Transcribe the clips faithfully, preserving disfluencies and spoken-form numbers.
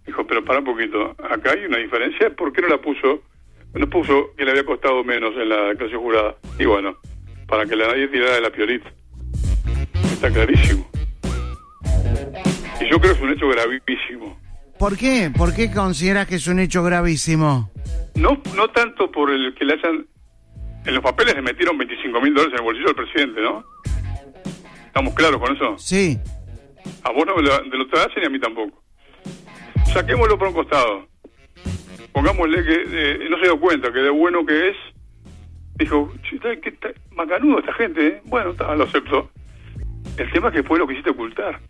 Dijo, pero para un poquito, acá hay una diferencia, ¿por qué no la puso? No puso que le había costado menos en la declaración jurada. Y bueno, para que nadie tirara de la piolita. Está clarísimo. Y yo creo que es un hecho gravísimo. ¿Por qué? ¿Por qué consideras que es un hecho gravísimo? No, no tanto por el que le hayan... En los papeles le metieron veinticinco mil dólares en el bolsillo del presidente, ¿no? ¿Estamos claros con eso? Sí. A vos no me lo, te lo hacen y a mí tampoco. Saquémoslo por un costado. Pongámosle que eh, no se dio cuenta que de bueno que es. Dijo, ¿qué está macanudo esta gente? ¿eh? Bueno, está, lo acepto. El tema es que fue lo que hiciste ocultar.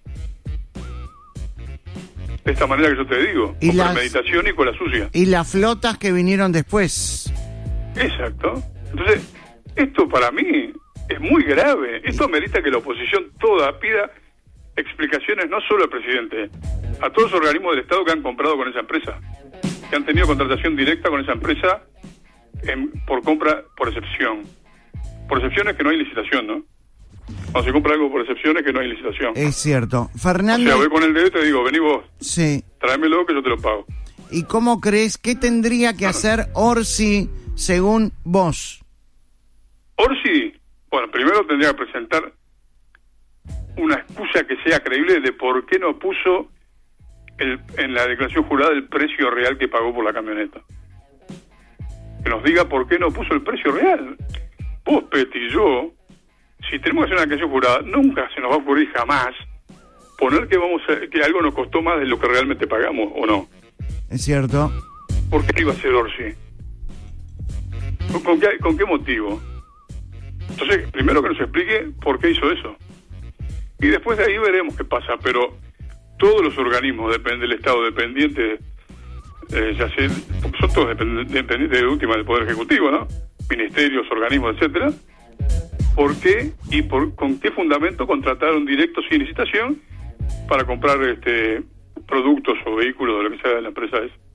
De esta manera que yo te digo. Y con las... premeditación y con la sucia. Y las flotas que vinieron después. Exacto. Entonces, esto para mí es muy grave. Esto amerita que la oposición toda pida explicaciones no solo al presidente, a todos los organismos del Estado que han comprado con esa empresa, que han tenido contratación directa con esa empresa en, por compra por excepción. Por excepción es que no hay licitación, ¿no? Cuando se compra algo por excepción es que no hay licitación. Es cierto. Fernando... O sea, voy con el dedo y te digo, vení vos. Sí. Tráemelo que yo te lo pago. ¿Y cómo crees, qué tendría que hacer Orsi según vos? Orsi, bueno, primero tendría que presentar una excusa que sea creíble de por qué no puso el, en la declaración jurada el precio real que pagó por la camioneta. Que nos diga por qué no puso el precio real. Vos, Peti, y yo, si tenemos que hacer una declaración jurada, nunca se nos va a ocurrir jamás poner que vamos a, que algo nos costó más de lo que realmente pagamos, ¿o no? Es cierto. ¿Por qué iba a ser Orsi? ¿Con, con, qué, ¿Con qué motivo? Entonces, primero que nos explique por qué hizo eso. Y después de ahí veremos qué pasa, pero todos los organismos dependen del Estado dependientes, eh, ya sé, son todos dependientes de última del Poder Ejecutivo, ¿no? Ministerios, organismos, etcétera. ¿Por qué y por con qué fundamento contrataron directo sin licitación para comprar este productos o vehículos de lo que sea de la empresa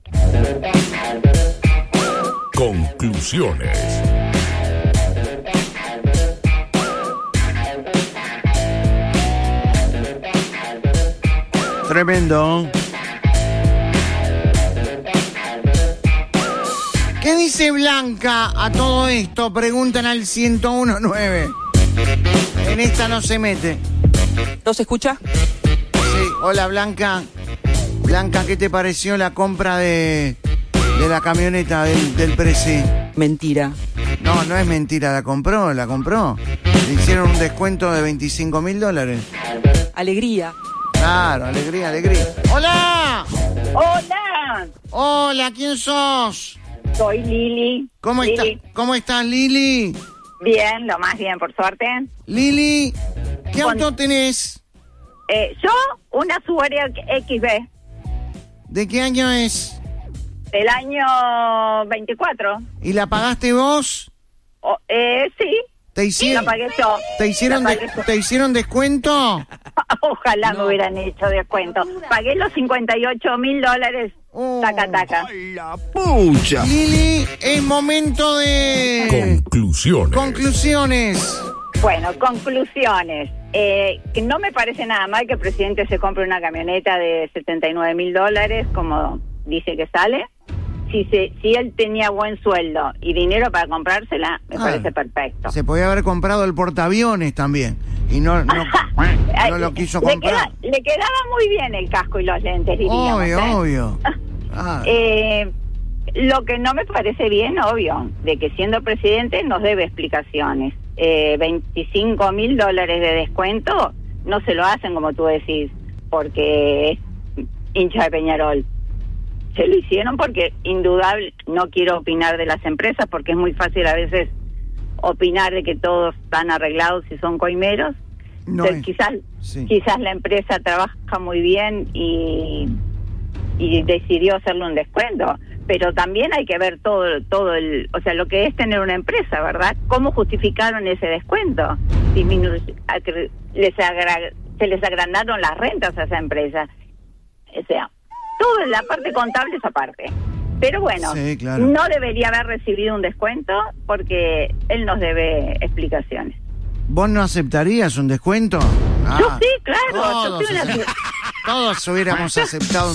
esa? Conclusiones. Tremendo. ¿Qué dice Blanca a todo esto? Preguntan al ciento uno nueve. En esta no se mete. ¿No se escucha? Sí, hola Blanca. Blanca, ¿qué te pareció la compra de, de la camioneta del, del Presi? Mentira. No, no es mentira, la compró, la compró. Le hicieron un descuento de veinticinco mil dólares. Alegría. Claro, alegría, alegría. ¡Hola! Hola. Hola, ¿quién sos? Soy Lili. ¿Cómo Lili. estás? ¿Cómo estás, Lili? Bien, lo más bien, por suerte. Lili, ¿qué Con... auto tenés? Eh, yo, una Subaru X B. ¿De qué año es? Del año veinticuatro. ¿Y la pagaste vos? Oh, eh, sí. ¿Te hicieron, la pagué yo. ¿te hicieron, La de, pagué yo. ¿te hicieron descuento? Ojalá No. me hubieran hecho descuento. Pagué los cincuenta y ocho mil dólares. Oh. Taca, taca. Pucha. Lili, es momento de... Conclusiones. Conclusiones. Bueno, conclusiones. Eh, que no me parece nada mal que el presidente se compre una camioneta de setenta y nueve mil dólares, como dice que sale. Si, se, si él tenía buen sueldo y dinero para comprársela, me Ah, parece perfecto. Se podía haber comprado el portaaviones también. Y no, no, no lo quiso le, comprar. queda, le quedaba muy bien el casco y los lentes, diríamos. Obvio, ¿eh? obvio. Ah. Eh, lo que no me parece bien, obvio, de que siendo presidente nos debe explicaciones. Eh, veinticinco mil dólares de descuento no se lo hacen, como tú decís, porque es hincha de Peñarol. Se lo hicieron porque, indudable, no quiero opinar de las empresas porque es muy fácil a veces opinar de que todos están arreglados y son coimeros. No Entonces, es- quizás sí. quizás la empresa trabaja muy bien y y decidió hacerle un descuento, pero también hay que ver todo todo el, o sea, lo que es tener una empresa, ¿verdad? ¿Cómo justificaron ese descuento? Disminu- acre- les agra- se les agrandaron las rentas a esa empresa. O sea, toda la parte contable esa parte. Pero bueno, Sí, claro. no debería haber recibido un descuento porque él nos debe explicaciones. ¿Vos no aceptarías un descuento? Yo Ah, sí, claro. Yo Todos, soy una- todos hubiéramos aceptado un